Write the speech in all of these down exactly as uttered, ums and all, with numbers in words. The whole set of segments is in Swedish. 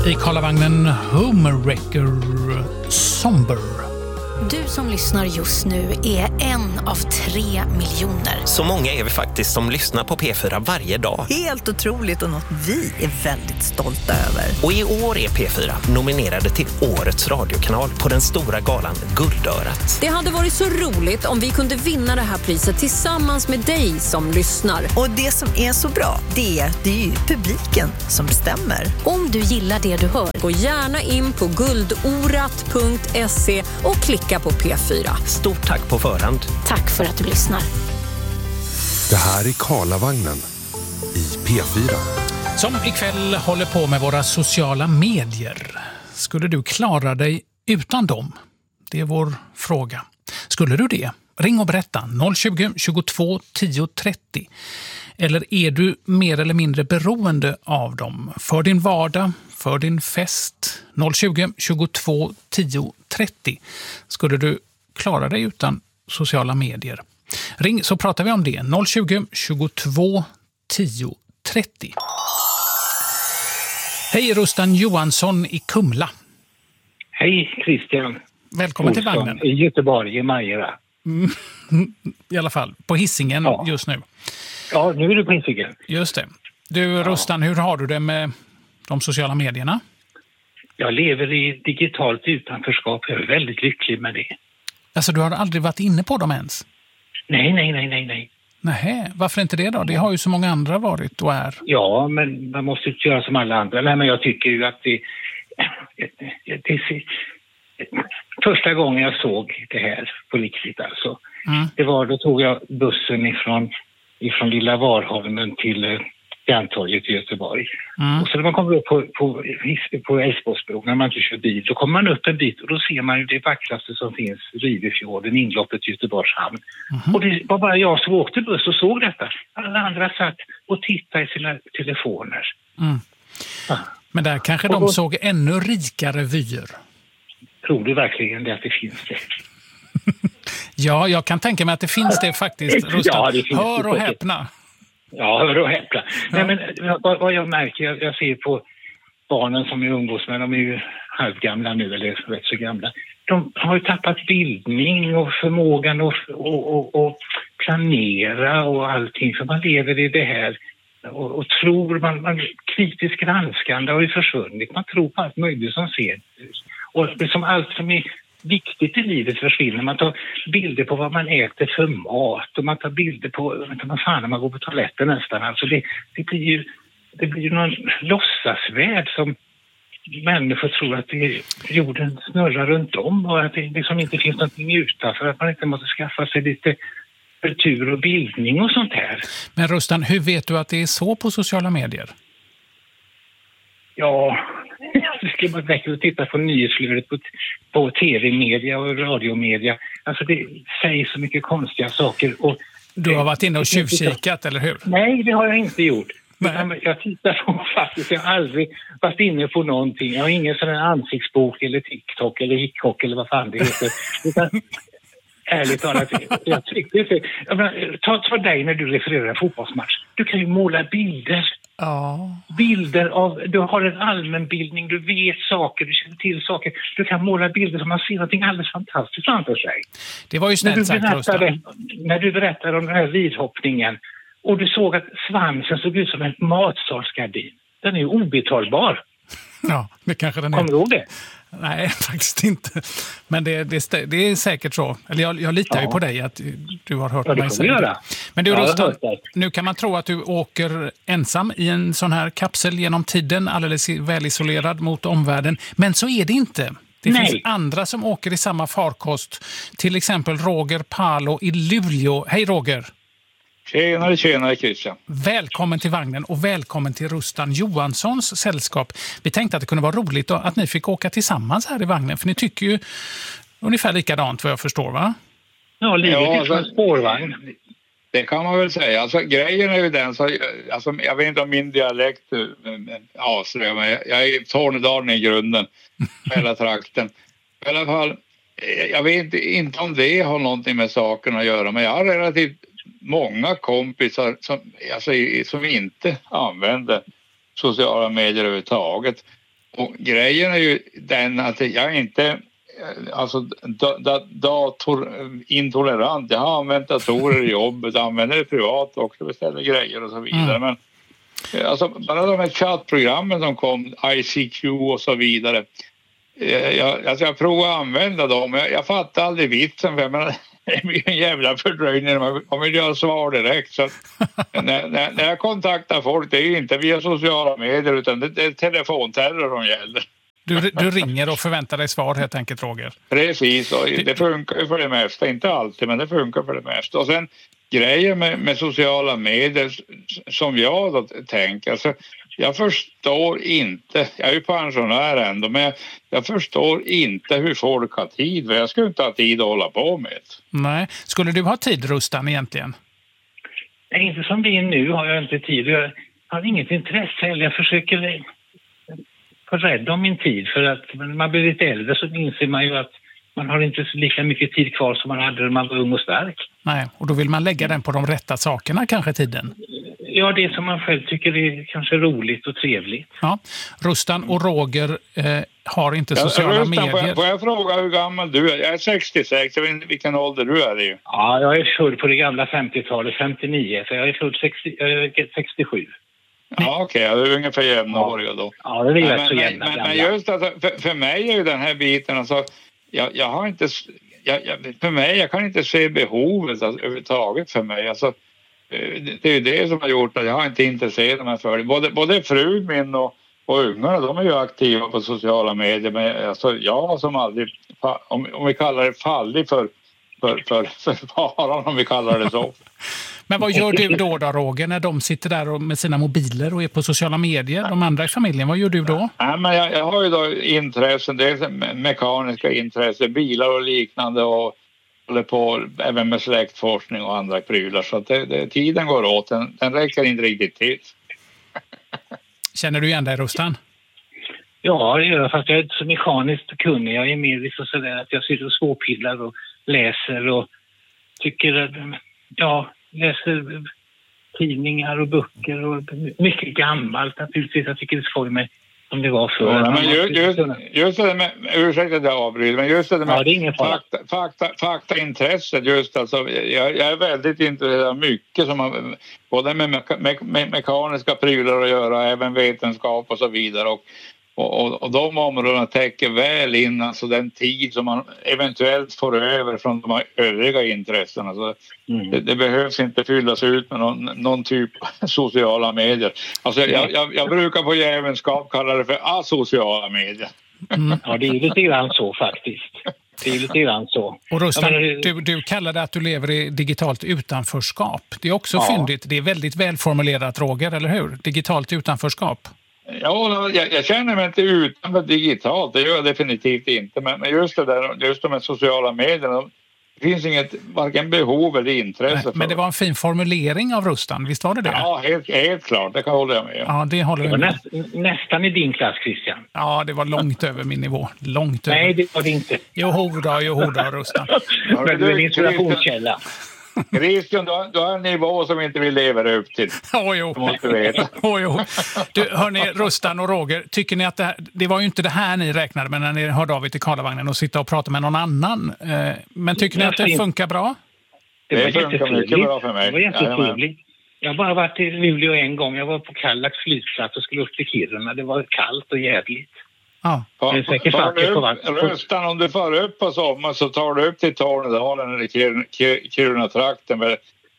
I Karlavagnen Homewrecker Somber. Du som lyssnar just nu är en av tre miljoner. Så många är vi faktiskt som lyssnar på P fyra varje dag. Helt otroligt och något vi är väldigt stolta över. Och i år är P fyra nominerade till Årets radiokanal på den stora galan Guldörat. Det hade varit så roligt om vi kunde vinna det här priset tillsammans med dig som lyssnar. Och det som är så bra, det är, det är ju publiken som bestämmer. Om du gillar det du hör, gå gärna in på guldorat punkt se och klicka på P fyra. Stort tack på förhand. Tack för att du lyssnar. Det här är Karlavagnen i P fyra. Som ikväll håller på med våra sociala medier. Skulle du klara dig utan dem? Det är vår fråga. Skulle du det? Ring och berätta noll tjugo, tjugotvå, tio, trettio. Eller är du mer eller mindre beroende av dem? För din vardag, för din fest. noll tjugo, tjugotvå, tio, trettio. Skulle du klara dig utan sociala medier? Ring så pratar vi om det. noll tjugo, tjugotvå, tio, trettio. Hej, Rustan Johansson i Kumla. Hej Christian. Välkommen Olsson, till vagnen. I Göteborg, i Majera. Mm, I alla fall, på Hisingen ja. Just nu. Ja, nu är du på Hisingen. Just det. Du Rustan, ja. Hur har du det med de sociala medierna? Jag lever i digitalt utanförskap. Jag är väldigt lycklig med det. Alltså du har aldrig varit inne på dem ens? Nej, nej, nej, nej, nej. Nej, varför inte det då? Det har ju så många andra varit och är. Ja, men man måste inte göra som alla andra. Nej, men jag tycker ju att det... det, det första gången jag såg det här på riktigt alltså. Mm. Det var, då tog jag bussen ifrån, ifrån Lilla Varholmen till Järntorget i Göteborg. Mm. Och så när man kommer upp på, på, på Älvsborgsbron, när man inte kör bil, då kommer man upp en bit och då ser man ju det vackraste som finns, Rivefjorden, inloppet till Göteborgs hamn. Mm. Och det var bara jag som åkte buss och såg detta. Alla andra satt och tittade i sina telefoner. Mm. Ah. Men där kanske de då såg ännu rikare vyer. Tror du verkligen det att det finns det? Ja, jag kan tänka mig att det finns det faktiskt, Rustan. Ja, det finns hör det och häpna. Ja, hör och häpna. Ja. Nej, men vad, vad jag märker, jag, jag ser på barnen som är umgås med, de är ju halvgamla nu, eller rätt så gamla. De har ju tappat bildning och förmågan att och, och, och planera och allting. För man lever i det här och, och tror, man, man kritiskt granskande har ju försvunnit. Man tror på allt möjligt som ser. Och liksom allt som är viktigt i livet försvinner. Man tar bilder på vad man äter för mat och man tar bilder på vad fan när man går på toaletten nästan. Alltså det, det blir ju det blir ju någon låtsasvärld som människor tror att det, jorden snurrar runt om och att det liksom inte finns någonting utanför, att man inte måste skaffa sig lite kultur och bildning och sånt här. Men Rustan, hur vet du att det är så på sociala medier? Ja, det ska man verkligen titta på nyhetsflödet på, på tv-media och radiomedia. Alltså det säger så mycket konstiga saker. Och, du har varit inne och tjuvkikat, eller hur? Nej, det har jag inte gjort. Nej. Jag tittar på faktiskt, jag har aldrig varit inne på någonting. Jag har ingen sån här ansiktsbok eller TikTok eller hickok eller vad fan det heter. Utan, ärligt talat, jag tyckte jag menar, ta, ta dig när du refererar en fotbollsmatch. Du kan ju måla bilder. Ja. Bilder av, du har en allmänbildning, du vet saker, du känner till saker. Du kan måla bilder som man ser någonting alldeles fantastiskt framför sig. Det var ju snällt sagt, berättade, när du berättar om den här vidhoppningen och du såg att svansen såg ut som en matsalsgardin. Den är ju obetalbar. Ja, det kanske den är. Kommer du ihåg det? Nej, faktiskt inte. Men det, det, det är säkert så. Eller jag, jag litar ja. ju på dig att du har hört ja, mig säga det. Men du ja, Rustan, nu kan man tro att du åker ensam i en sån här kapsel genom tiden, alldeles välisolerad mot omvärlden. Men så är det inte. Det Nej. finns andra som åker i samma farkost. Till exempel Roger Palo i Luleå. Hej Roger! Tjenare, tjenare Christian. Välkommen till vagnen och välkommen till Rustan Johanssons sällskap. Vi tänkte att det kunde vara roligt att ni fick åka tillsammans här i vagnen. För ni tycker ju ungefär likadant vad jag förstår, va? Ja, livet ja, är som en spårvagn. Det kan man väl säga. Alltså, grejen är ju den, så, alltså, jag vet inte om min dialekt avslöjar mig. Jag är i Tornedalen i grunden, hela trakten. I alla fall, jag vet inte om det har någonting med saken att göra, men jag har relativt många kompisar som, alltså, som inte använder sociala medier överhuvudtaget. Och grejen är ju den att jag är inte alltså da, da, datorintolerant. Jag har använt datorer i jobbet, jag använder det privat också, beställer grejer och så vidare. Mm. Men alltså, bara de här chattprogrammen som kom, I C Q och så vidare. Jag, alltså jag provade att använda dem. Jag, jag fattar aldrig vitsen, för jag menar, det blir en jävla fördröjning. Man vill göra svar direkt. Så när, när, när jag kontaktar folk, det är ju inte via sociala medier, utan det, det är telefonterror som gäller. Du, du ringer och förväntar dig svar helt enkelt, Roger. Precis, och det funkar ju för det mesta. Inte alltid, men det funkar för det mesta. Och sen grejer med, med sociala medier som jag då tänker. Alltså, jag förstår inte, jag är ju pensionär ändå, men jag, jag förstår inte hur folk har tid. Jag skulle inte ha tid att hålla på med det. Nej, skulle du ha tid, Rustan, egentligen? Nej, inte som det är nu har jag inte tid. Jag har inget intresse heller. Jag försöker vara rädd om min tid, för att när man blir lite äldre så inser man ju att man har inte så lika mycket tid kvar som man hade när man var ung och stark. Nej, och då vill man lägga den på de rätta sakerna kanske, tiden. Ja, det som man själv tycker är kanske roligt och trevligt. Ja, Rustan och Roger eh, har inte sociala ja, Rustan, medier. Får jag, får jag fråga hur gammal du är? Jag är sextiosex, jag vet inte vilken ålder du är i. Ja, jag är född på det gamla femtiotalet, femtionio, så jag är född sextio, äh, sextiosju. Ja, okej, okay. Jag är ungefär jämnåriga då. Ja, det är rätt men, så jämna. Men, men just alltså, för, för mig är ju den här biten, alltså, jag, jag har inte, jag, jag, för mig, jag kan inte se behovet alltså, överhuvudtaget för mig. Alltså, det är ju det som har gjort att jag har inte intresserat mig för det. Både, både frun min och, och ungarna, de är ju aktiva på sociala medier. Men alltså, jag som aldrig, om, om vi kallar det fallig för, för, för, för faran, om vi kallar det så. Men vad gör du då, då, Roger, när de sitter där med sina mobiler och är på sociala medier? De andra i familjen, vad gör du då? Ja, men jag, jag har ju då intressen, dels mekaniska intressen, bilar och liknande, och håller på även med släktforskning och andra prylar. Så att det, det, tiden går åt, den, den räcker inte riktigt till. Känner du igen dig, Rustan? Ja, det gör jag, fast jag är inte så mekaniskt kunnig. Jag är mer liksom sådär att jag sitter och småpillar och läser och tycker att, ja, läser tidningar och böcker och mycket gammalt naturligtvis. Jag tycker det är skoj med som det var förr. Ja, men just, just, just det med, ursäkta att jag avbryter, men just det med ja, det är ingen fakta, fakta, faktaintresset, just alltså, jag, jag är väldigt intresserad av mycket som har både med, meka, me, me, mekaniska prylar att göra, även vetenskap och så vidare, och Och, och, och de områdena täcker väl in alltså den tid som man eventuellt får över från de övriga intressena. Alltså, mm. det, det behövs inte fyllas ut med någon, någon typ av sociala medier. Alltså, jag, jag, jag brukar på jävelskap kalla det för asociala medier. Mm. Ja, det är lite grann så faktiskt. Det är lite grann så. Och Rustan, du, du kallar det att du lever i digitalt utanförskap. Det är också ja. fyndigt. Det är väldigt välformulerat, Roger, eller hur? Digitalt utanförskap. Ja, jag, jag känner mig inte utanför digitalt, det gör jag definitivt inte. Men, men just det där, just de här sociala medierna, det finns inget varken behov eller intresse. Nej, men det var en fin formulering av Rustan, visst var det det? Ja, helt, helt klart, det kan hålla jag med. Ja, det håller jag med. Näst, nästan i din klass, Christian. Ja, det var långt över min nivå. Långt Nej, över. det var det inte. Jo då, jo då, Rustan. Men du är en inspirationskälla. Christian, du har, du har en nivå som inte vill leva upp till. Oh, jo. Du måste veta. Oh, jo. Du, hörni, Rustan och Roger, tycker ni att det, här, det var ju inte det här ni räknade med när ni hörde av er till Karlavagnen och sitta och prata med någon annan. Men tycker ni att det funkar bra? Det, det var funkar mycket bra för mig. Det var jättetrevligt. Jag har bara varit i Luleå en gång. Jag var på Kallax flygplats och skulle upp till Kiruna. Det var kallt och jävligt. Ja. Det är säkert upp, Rustan, om du far upp på sommar så tar du upp till Tornedalen eller Kiruna-trakten. Där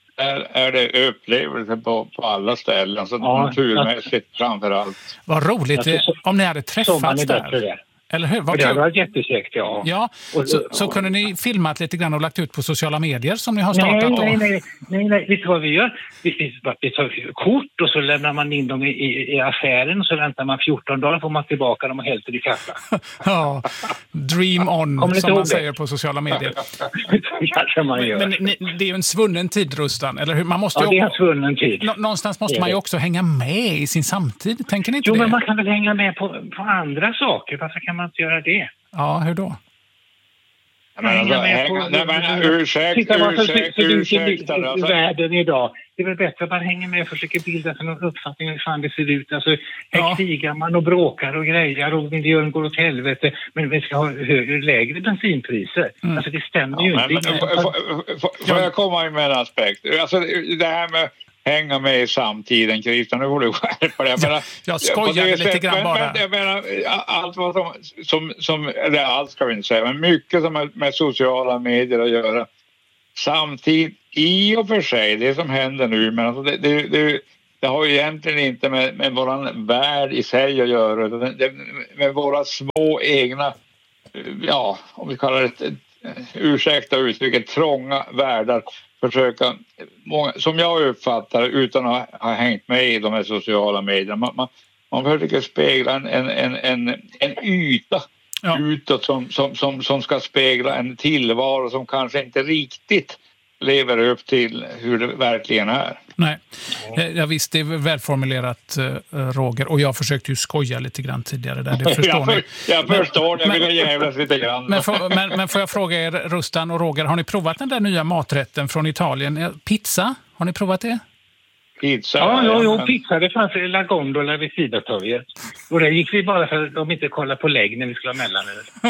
är det upplevelse på, på alla ställen. Alltså ja, naturmässigt jag... framför allt. Vad roligt det, om ni hade träffats där. där. Eller hur? Vad det var jättesäkert, ja. Ja, och, så, så kunde ni filmat lite grann och lagt ut på sociala medier som ni har startat? Nej, nej, nej, nej, nej, nej. Vet du vad vi gör? Vi, vi tar kort och så lämnar man in dem i, i, i affären och så väntar man fjorton dagar, får man tillbaka dem och hälter i kassan. Ja, dream on som man säger på sociala medier. Kanske man gör. Men, men det är ju en svunnen tid, Rustan, eller hur? Man måste ja, ju, det är en svunnen tid. Nå, någonstans måste man ju också hänga med i sin samtid, tänker ni inte jo, det? Jo, men man kan väl hänga med på, på andra saker, varför kan man inte göra det? Ja, hur då? Men alltså, hänga, nej, men ursäkt, Titta vad som ursäkt, ser ut i ursäkta. i Alltså. världen idag. Det är väl bättre att man hänger med och försöker bilda sig någon uppfattning hur fan det ser ut. Alltså, här Ja. krigar man och bråkar och grejer och miljön går åt helvete. Men vi ska ha högre, lägre bensinpriser. Mm. Alltså det stämmer Ja, ju men, inte. men, får, får, får, får jag komma med en aspekt? Alltså, det här med hänga med i samtiden, Christian, nu får du skärpa det. Jag, menar, jag skojade lite sätt, grann men, bara. Men, jag menar, allt vad som, som, som, eller allt ska vi inte säga, men mycket som har med sociala medier att göra. Samtidigt, i och för sig, det som händer nu, men alltså det, det, det, det har ju egentligen inte med, med våran värld i sig att göra, utan det, med våra små egna, ja, om vi kallar det, ursäkta uttrycket, trånga världar, försöka, många, som jag uppfattar utan att ha, ha hängt med i de här sociala medierna, man, man, man försöker spegla en, en, en, en, en yta ja. utåt som, som, som, som ska spegla en tillvaro som kanske inte riktigt lever upp till hur det verkligen är. Nej, jag visst, det är välformulerat, Roger, och jag försökte ju skoja lite grann tidigare där, det förstår jag, för, jag men, förstår, jag vill jävlas lite grann. Men, för, men, men får jag fråga er, Rustan och Roger, har ni provat den där nya maträtten från Italien? Pizza, har ni provat det? Pizza? Ja, ja, ja, pizza, det fanns i La Gondola vid Sidatorget. Och där gick vi bara för att de inte kollade på lägg när vi skulle ha mellanöl.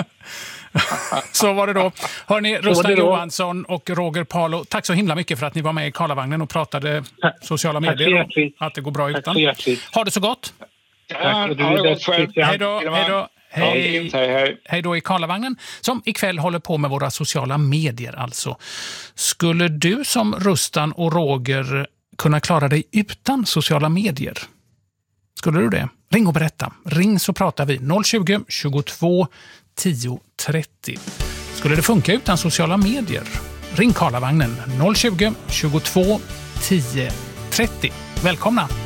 Så var det då. Hörrni, Rustan Johansson och Roger Palo, tack så himla mycket för att ni var med i Karlavagnen och pratade tack. sociala medier och att det går bra tack utan. Ha det så gott. Ja, ha det gott själv. Hej då, hej då. Hej, hej, hej. hej då i Karlavagnen som ikväll håller på med våra sociala medier alltså. Skulle du som Rustan och Roger kunna klara dig utan sociala medier? Skulle du det? Ring och berätta. Ring så pratar vi noll tjugo, tjugotvå, tio, trettio. Skulle det funka utan sociala medier? Ring Karlavagnen noll tjugo, tjugotvå, tio, trettio. Välkomna!